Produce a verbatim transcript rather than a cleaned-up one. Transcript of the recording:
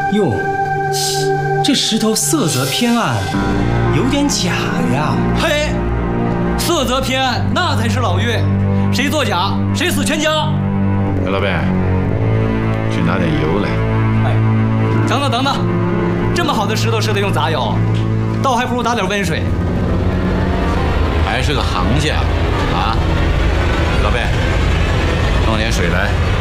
哟，这石头色泽偏暗，有点假呀。 嘿，色泽偏暗，那才是老岳。谁作假，谁死全家。 哎，老板，去拿点油来。 哎，等等等等，这么好的石头是得用杂油，倒还不如打点温水。 还是个行家啊！老板，弄点水来。